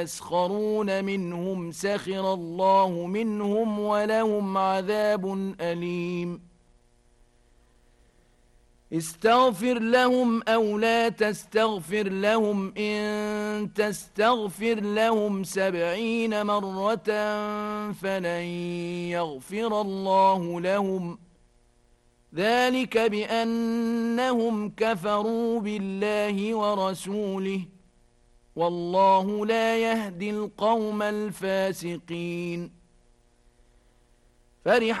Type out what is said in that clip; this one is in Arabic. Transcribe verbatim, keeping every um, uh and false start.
يسخرون منهم سخر الله منهم ولهم عذاب أليم استغفر لهم أو لا تستغفر لهم إن تستغفر لهم سبعين مرة فلن يغفر الله لهم ذلك بأنهم كفروا بالله ورسوله والله لا يهدي القوم الفاسقين فرح